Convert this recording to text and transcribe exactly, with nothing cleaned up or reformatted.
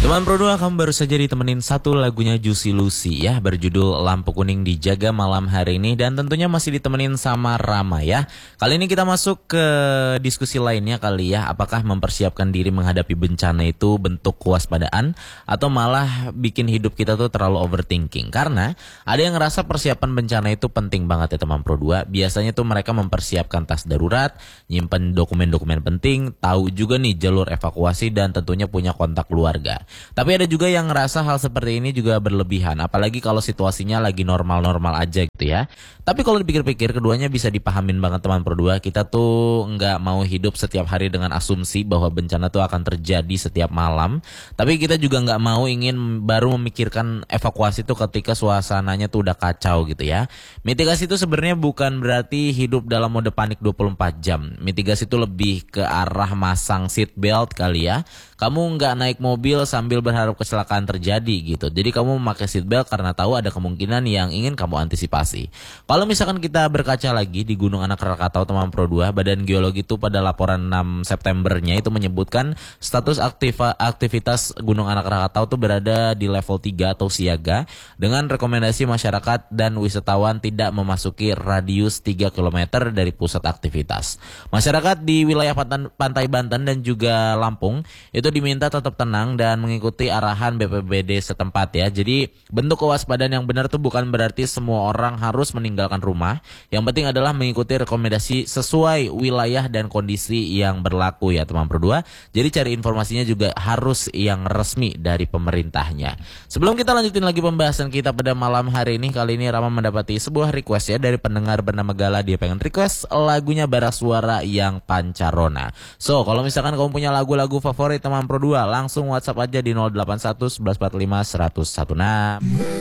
Teman Pro dua, kamu baru saja ditemenin satu lagunya Juicy Lucy ya, berjudul Lampu Kuning Dijaga malam hari ini, dan tentunya masih ditemenin sama Rama ya. Kali ini kita masuk ke diskusi lainnya kali ya, apakah mempersiapkan diri menghadapi bencana itu bentuk kewaspadaan atau malah bikin hidup kita tuh terlalu overthinking. Karena ada yang ngerasa persiapan bencana itu penting banget ya teman Pro dua. Biasanya tuh mereka mempersiapkan tas darurat, nyimpen dokumen-dokumen penting, tahu juga nih jalur evakuasi, dan tentunya punya kontak keluarga. Tapi ada juga yang ngerasa hal seperti ini juga berlebihan, apalagi kalau situasinya lagi normal-normal aja gitu ya. Tapi kalau dipikir-pikir, keduanya bisa dipahamin banget teman Pro dua. Kita tuh nggak mau hidup setiap hari dengan asumsi bahwa bencana tuh akan terjadi setiap malam. Tapi kita juga nggak mau ingin baru memikirkan evakuasi tuh ketika suasananya tuh udah kacau gitu ya. Mitigasi itu sebenarnya bukan berarti hidup dalam mode panik dua puluh empat jam. Mitigasi itu lebih ke arah masang seat belt kali ya. Kamu nggak naik mobil sambil berharap kecelakaan terjadi gitu. Jadi kamu memakai seatbelt karena tahu ada kemungkinan yang ingin kamu antisipasi. Kalau misalkan kita berkaca lagi di Gunung Anak Krakatau teman Pro dua, Badan Geologi itu pada laporan enam Septembernya itu menyebutkan status aktiva, aktivitas Gunung Anak Krakatau itu berada di level tiga atau siaga, dengan rekomendasi masyarakat dan wisatawan tidak memasuki radius tiga kilometer dari pusat aktivitas. Masyarakat di wilayah pantai Banten dan juga Lampung itu diminta tetap tenang dan mengikuti arahan B P B D setempat ya. Jadi bentuk kewaspadaan yang benar tuh bukan berarti semua orang harus meninggalkan rumah. Yang penting adalah mengikuti rekomendasi sesuai wilayah dan kondisi yang berlaku ya teman Pro dua. Jadi cari informasinya juga harus yang resmi dari pemerintahnya. Sebelum kita lanjutin lagi pembahasan kita pada malam hari ini, kali ini Rama mendapati sebuah request ya dari pendengar bernama Gala. Dia pengen request lagunya Bara Suara yang Pancarona. So kalau misalkan kamu punya lagu-lagu favorit teman Pro dua, langsung WhatsApp aja di nol delapan satu satu satu empat lima satu nol satu enam.